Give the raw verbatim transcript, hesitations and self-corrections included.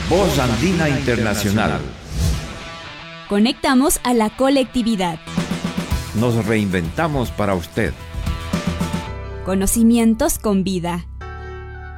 Voz Andina Internacional. Conectamos a la colectividad. Nos reinventamos para usted. Conocimientos con vida.